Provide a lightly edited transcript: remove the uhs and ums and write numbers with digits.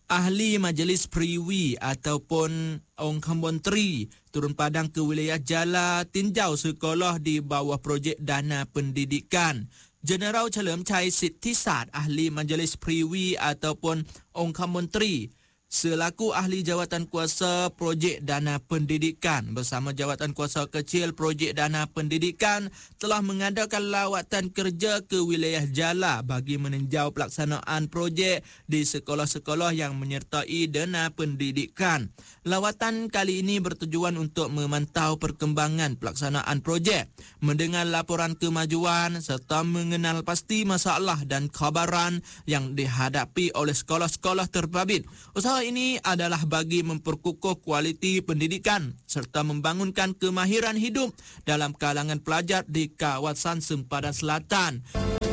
Ahli Majlis Priwi ataupun Orang Menteri turun padang ke wilayah Jala tinjau sekolah di bawah projek dana pendidikan. Jeneral Chalermchai Sittisat, Ahli Majlis Priwi ataupun Orang Menteri selaku ahli jawatan kuasa projek dana pendidikan bersama jawatan kuasa kecil projek dana pendidikan telah mengadakan lawatan kerja ke wilayah Jala bagi meninjau pelaksanaan projek di sekolah-sekolah yang menyertai dana pendidikan. Lawatan kali ini bertujuan untuk memantau perkembangan pelaksanaan projek, mendengar laporan kemajuan serta mengenal pasti masalah dan cabaran yang dihadapi oleh sekolah-sekolah terbabit. Usaha ini adalah bagi memperkukuh kualiti pendidikan serta membangunkan kemahiran hidup dalam kalangan pelajar di kawasan Sempadan Selatan.